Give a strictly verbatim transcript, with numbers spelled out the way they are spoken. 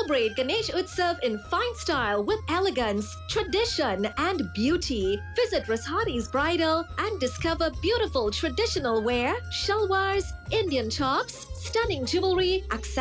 Celebrate Ganesh Utsav in fine style with elegance, tradition, and beauty. Visit Rasadi's Bridal and discover beautiful traditional wear, shalwars, Indian tops, stunning jewelry, accessories,